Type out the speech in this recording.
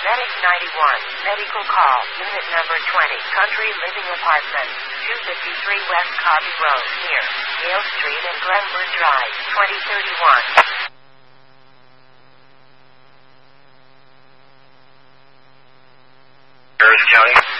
Medic 91, medical call, unit number 20, Country Living Apartment, 253 West Cobby Road, near Yale Street and Glenbird Drive, 2031. Harris County.